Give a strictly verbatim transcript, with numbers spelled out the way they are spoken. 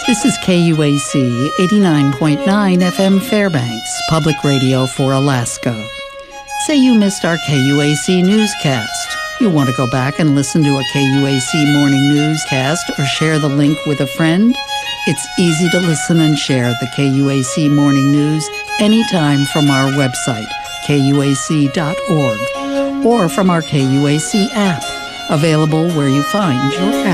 This is K U A C eighty-nine point nine F M Fairbanks, public radio for Alaska. Say you missed our K U A C newscast. You want to go back and listen to a K U A C morning newscast or share the link with a friend? It's easy to listen and share the K U A C morning news anytime from our website, K U A C dot org, or from our K U A C app, available where you find your app.